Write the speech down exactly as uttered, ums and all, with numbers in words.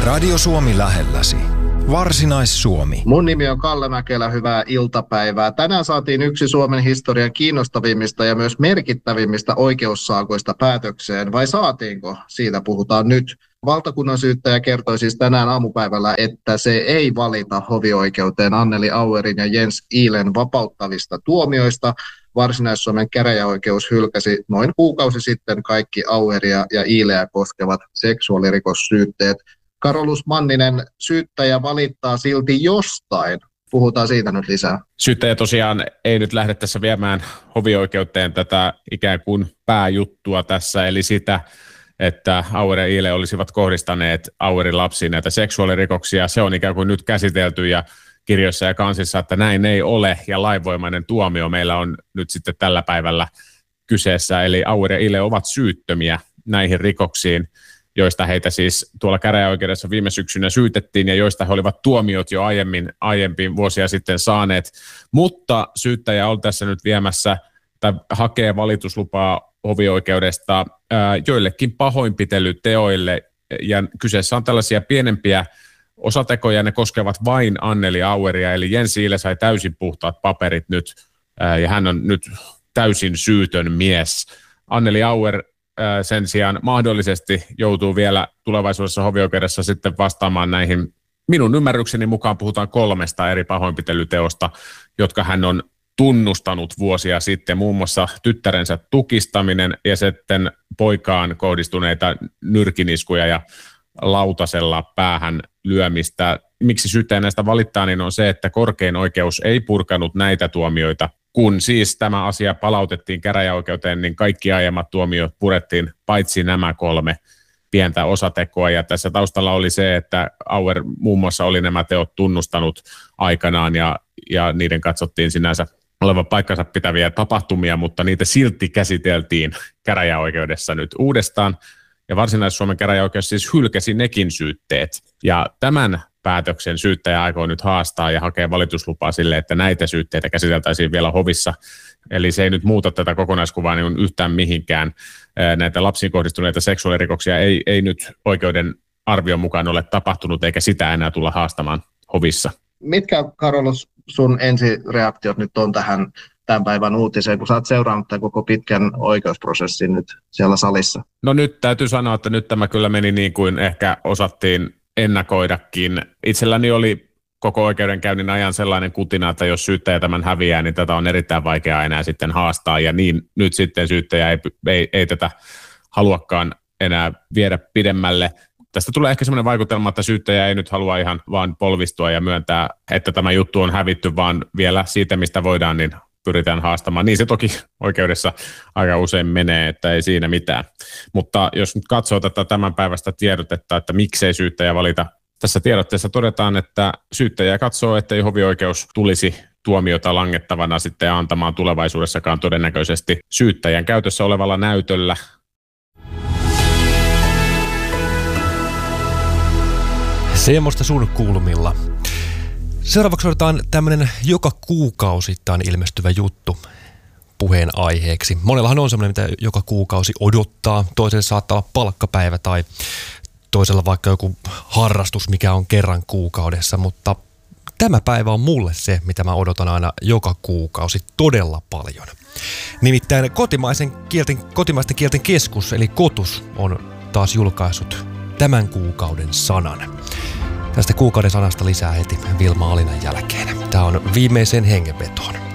Radio Suomi lähelläsi. Varsinais-Suomi. Mun nimi on Kalle Mäkelä, hyvää iltapäivää. Tänään saatiin yksi Suomen historian kiinnostavimmista ja myös merkittävimmistä oikeussaakoista päätökseen, vai saatiinko? Siitä puhutaan nyt. Valtakunnan syyttäjä kertoi siis tänään aamupäivällä, että se ei valita hovioikeuteen Anneli Auerin ja Jens Ihlen vapauttavista tuomioista. Varsinais-Suomen käräjäoikeus hylkäsi noin kuukausi sitten kaikki Aueria ja Ihleä koskevat seksuaalirikossyytteet. Carolus Manninen, syyttäjä valittaa silti jostain. Puhutaan siitä nyt lisää. Syyttäjä tosiaan ei nyt lähde tässä viemään hovioikeuteen tätä ikään kuin pääjuttua tässä, eli sitä, että Auer ja Ihle olisivat kohdistaneet Auerin lapsiin näitä seksuaalirikoksia. Se on ikään kuin nyt käsitelty ja kirjoissa ja kansissa, että näin ei ole, ja lainvoimainen tuomio meillä on nyt sitten tällä päivällä kyseessä, eli Auer ja Ihle ovat syyttömiä näihin rikoksiin, joista heitä siis tuolla käräjäoikeudessa viime syksynä syytettiin ja joista he olivat tuomiot jo aiemmin, aiemmin vuosia sitten saaneet. Mutta syyttäjä on tässä nyt viemässä tai hakee valituslupaa hovioikeudesta ää, joillekin pahoinpitelyteoille, ja kyseessä on tällaisia pienempiä osatekoja, ne koskevat vain Anneli Aueria, eli Jens Ihle sai täysin puhtaat paperit nyt, ää, ja hän on nyt täysin syytön mies. Anneli Auer sen sijaan mahdollisesti joutuu vielä tulevaisuudessa hovioikeudessa sitten vastaamaan näihin. Minun ymmärrykseni mukaan puhutaan kolmesta eri pahoinpitelyteosta, jotka hän on tunnustanut vuosia sitten, muun muassa tyttärensä tukistaminen ja sitten poikaan kohdistuneita nyrkiniskuja ja lautasella päähän lyömistä. Miksi syyttäjä näistä valittaa, niin on se, että korkein oikeus ei purkanut näitä tuomioita. Kun siis tämä asia palautettiin käräjäoikeuteen, niin kaikki aiemmat tuomiot purettiin, paitsi nämä kolme pientä osatekoa. Ja tässä taustalla oli se, että Auer muun muassa oli nämä teot tunnustanut aikanaan, ja, ja niiden katsottiin sinänsä olevan paikkansa pitäviä tapahtumia, mutta niitä silti käsiteltiin käräjäoikeudessa nyt uudestaan. Ja Varsinais-Suomen käräjäoikeus siis hylkäsi nekin syytteet. Ja tämän päätöksen syyttäjä aikoo nyt haastaa ja hakee valituslupaa sille, että näitä syytteitä käsiteltäisiin vielä hovissa. Eli se ei nyt muuta tätä kokonaiskuvaa niin yhtään mihinkään. Näitä lapsiin kohdistuneita seksuaalirikoksia ei, ei nyt oikeuden arvion mukaan ole tapahtunut, eikä sitä enää tulla haastamaan hovissa. Mitkä, Carolus, sun ensireaktiot nyt on tähän tämän päivän uutiseen, kun sä oot seurannut tämän koko pitkän oikeusprosessin nyt siellä salissa? No nyt täytyy sanoa, että nyt tämä kyllä meni niin kuin ehkä osattiin ennakoidakin. Itselläni oli koko oikeudenkäynnin ajan sellainen kutina, että jos syyttäjä tämän häviää, niin tätä on erittäin vaikeaa enää sitten haastaa, ja niin nyt sitten syyttäjä ei, ei, ei tätä haluakaan enää viedä pidemmälle. Tästä tulee ehkä sellainen vaikutelma, että syyttäjä ei nyt halua ihan vaan polvistua ja myöntää, että tämä juttu on hävitty, vaan vielä siitä, mistä voidaan, niin pyritään haastamaan. Niin se toki oikeudessa aika usein menee, että ei siinä mitään. Mutta jos nyt katsoo tätä tämän päivästä tiedotetta, että miksei syyttäjä valita, tässä tiedotteessa todetaan, että syyttäjä katsoo, että ei hovioikeus tulisi tuomiota langettavana sitten antamaan tulevaisuudessakaan todennäköisesti syyttäjän käytössä olevalla näytöllä. Semmoista sun kulmilla. Seuraavaksi otetaan tämmöinen joka kuukausittain ilmestyvä juttu puheenaiheeksi. Monellahan on semmoinen, mitä joka kuukausi odottaa. Toisella saattaa olla palkkapäivä tai toisella vaikka joku harrastus, mikä on kerran kuukaudessa. Mutta tämä päivä on mulle se, mitä mä odotan aina joka kuukausi todella paljon. Nimittäin kotimaisen kielten, kotimaisten kielten keskus, eli KOTUS, on taas julkaissut tämän kuukauden sanan. Tästä kuukauden sanasta lisää heti Vilma Alinan jälkeen. Tämä on viimeiseen hengenvetoon.